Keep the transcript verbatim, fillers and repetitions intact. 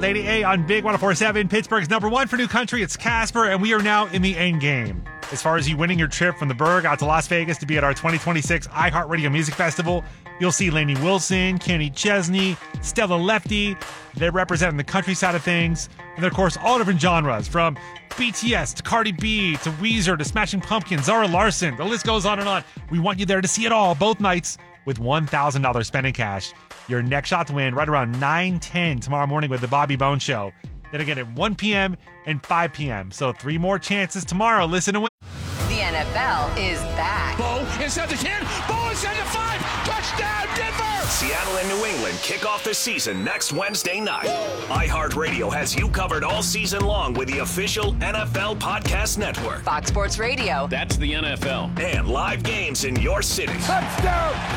Lady A on Big one oh four point seven. Pittsburgh's number one for new country. It's Casper, and we are now in the end game. As far as you winning your trip from the Berg out to Las Vegas to be at our twenty twenty-six iHeartRadio Music Festival, you'll see Lainey Wilson, Kenny Chesney, Stella Lefty. They're representing the country side of things. And then, of course, all different genres, from B T S to Cardi B to Weezer to Smashing Pumpkins, Zara Larson. The list goes on and on. We want you there to see it all, both nights, with one thousand dollars spent in cash. Your next shot to win right around nine ten tomorrow morning with the Bobby Bone Show. Then again at one p.m. and five p.m. So three more chances tomorrow. Listen and win. The N F L is back. Bo inside the ten. Bo inside the five. Touchdown, Denver! Seattle and New England kick off the season next Wednesday night. iHeartRadio has you covered all season long with the official N F L Podcast Network. Fox Sports Radio. That's the N F L. And live games in your city. Touchdown!